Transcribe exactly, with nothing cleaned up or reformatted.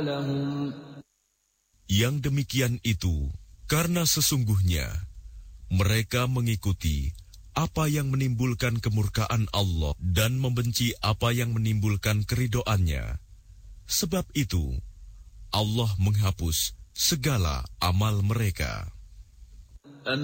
لهم Yang demikian itu karena sesungguhnya mereka mengikuti apa yang menimbulkan kemurkaan Allah dan membenci apa yang menimbulkan keridoannya. Sebab itu Allah menghapus segala amal mereka.